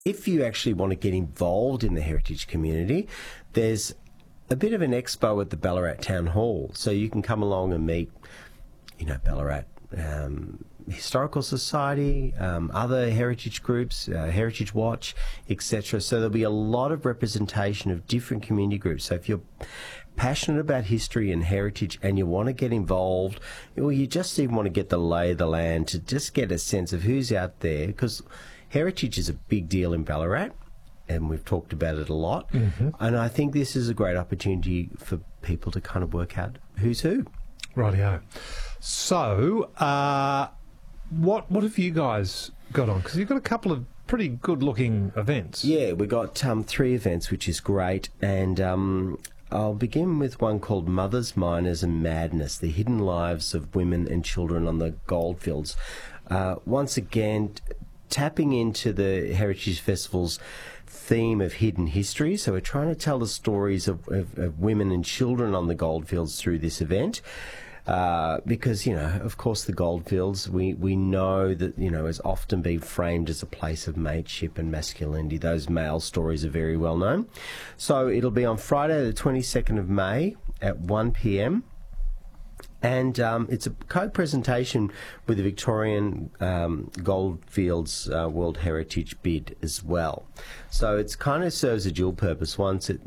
if you actually want to get involved in the heritage community, there's a bit of an expo at the Ballarat Town Hall. So you can come along and meet, Ballarat Historical Society, other heritage groups, Heritage Watch, etc. So there'll be a lot of representation of different community groups. So if you're passionate about history and heritage and you want to get involved, or you just even want to get the lay of the land to just get a sense of who's out there, because heritage is a big deal in Ballarat, and we've talked about it a lot. And I think this is a great opportunity for people to kind of work out who's who. Rightio. So, what have you guys got on? Because you've got a couple of pretty good-looking events. Yeah, we got 3 events, which is great, and I'll begin with one called Mothers, Miners and Madness, the hidden lives of women and children on the goldfields. Once again, tapping into the Heritage Festival's theme of hidden history. So we're trying to tell the stories of women and children on the goldfields through this event. Because, of course, the goldfields, we know that, has often been framed as a place of mateship and masculinity. Those male stories are very well known. So it'll be on Friday, the 22nd of May at 1 p.m. And it's a co-presentation with the Victorian Goldfields World Heritage Bid as well. So it's kind of serves a dual purpose. Once it,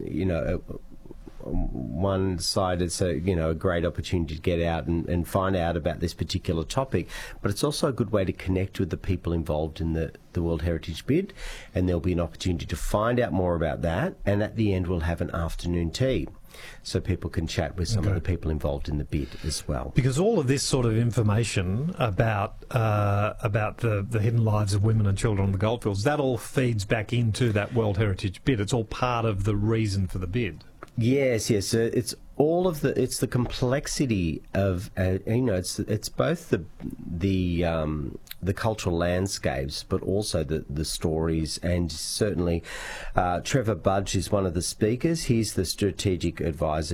one side it's a great opportunity to get out and find out about this particular topic, but it's also a good way to connect with the people involved in the World Heritage Bid, and there'll be an opportunity to find out more about that, and at the end we'll have an afternoon tea so people can chat with some of the people involved in the bid as well. Because all of this sort of information about the hidden lives of women and children on the goldfields, that all feeds back into that World Heritage Bid. It's all part of the reason for the bid. Yes. It's all of it's the complexity of it's both the cultural landscapes, but also the stories, and certainly Trevor Budge is one of the speakers. He's the strategic advisor